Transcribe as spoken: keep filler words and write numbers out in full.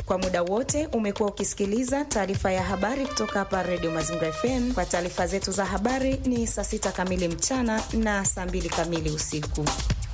Kwa muda wote umekuwa ukisikiliza taarifa ya habari kutoka hapa Radio Mazingira F M. Kwa taarifa zetu za habari ni saa sita kamili mchana na saa mbili kamili usiku.